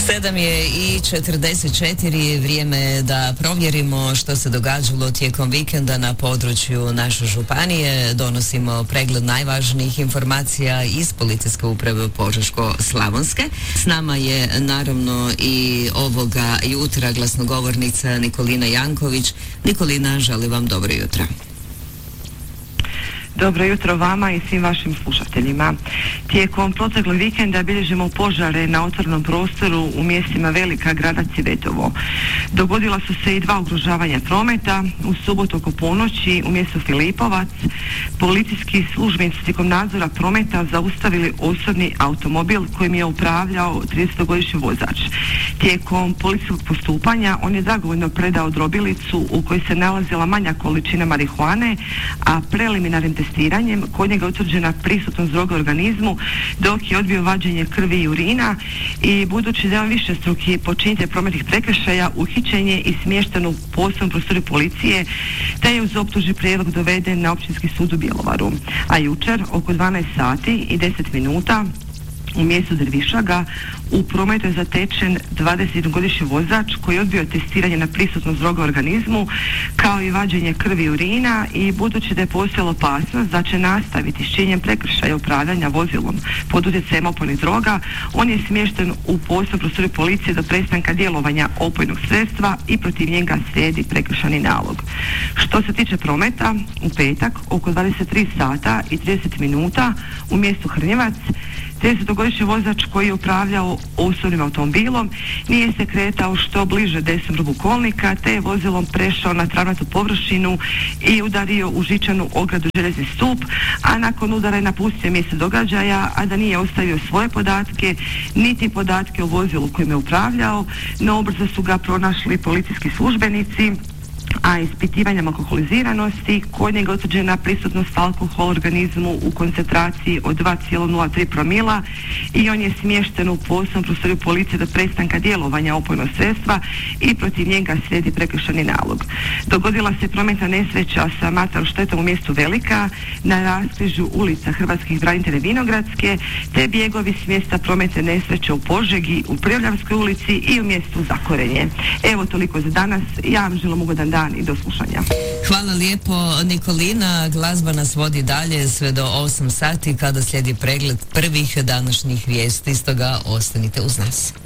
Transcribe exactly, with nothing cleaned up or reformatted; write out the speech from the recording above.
Sedam je i četrdeset četiri, vrijeme je da provjerimo što se događalo tijekom vikenda na području naše županije. Donosimo pregled najvažnijih informacija iz Policijske uprave Požeško-slavonske. S nama je naravno i ovoga jutra glasnogovornica Nikolina Janković. Nikolina, želim vam dobro jutro. Dobro jutro vama i svim vašim slušateljima. Tijekom proteklog vikenda bilježimo požare na otvorenom prostoru u mjestima Velika, Gradac i Vetovo. Dogodila su se i dva ugrožavanja prometa. U subotu oko ponoći u mjestu Filipovac policijski službenici tijekom nadzora prometa zaustavili osobni automobil kojim je upravljao tridesetogodišnji vozač. Tijekom policijskog postupanja on je dragovoljno predao drobilicu u kojoj se nalazila manja količina marihuane, a preliminarnim testiranjem kod njega je utvrđena prisutnost droge u organizmu, dok je odbio vađenje krvi i urina, i budući da je on višestruki počinitelj prometnih prekršaja, uhićen je i smješten u posebnom prostoriju policije, te je uz optužni prijedlog doveden na Općinski sud u Bjelovaru. A jučer oko dvanaest sati i deset minuta u mjestu Drvišaga u prometu je zatečen dvadesetjednogodišnji vozač koji je odbio testiranje na prisutnost droge u organizmu kao i vađenje krvi i urina, i budući da je postojala opasnost da će nastaviti s činjenjem prekršaja upravljanja vozilom pod utjecajem opojnih droga, on je smješten u posebnom prostoru policije do prestanka djelovanja opojnog sredstva i protiv njega slijedi prekršajni nalog. Što se tiče prometa, u petak oko dvadeset tri sata i trideset minuta u mjestu Hrnjevac tridesetogodišnji vozač koji je upravljao osobnim automobilom nije se kretao što bliže desnom rubu kolnika, te je vozilom prešao na travnatu površinu i udario u žičanu ogradu željezni stup, a nakon udara je napustio mjesto događaja, a da nije ostavio svoje podatke niti podatke o vozilu kojim je upravljao. No ubrzo su ga pronašli policijski službenici, a ispitivanjem alkoholiziranosti kod njega utvrđena prisutnost alkohola u organizmu u koncentraciji od dva zarez nula tri promila, i on je smješten u posebnom prostoriju policije do prestanka djelovanja opojnog sredstva i protiv njega slijedi prekršajni nalog. Dogodila se prometna nesreća sa materijalnom štetom u mjestu Velika na raskrižju ulica Hrvatskih branitelja Vinogradske, te bjegovi s mjesta prometne nesreće u Požegi, u Prevljavskoj ulici i u mjestu Zakorenje. Evo toliko za danas. Ja vam želim ugodan dan i do slušanja. Hvala lijepo, Nikolina. Glazba nas vodi dalje sve do osam sati kada slijedi pregled prvih današnjih vijesti, stoga ostanite uz nas.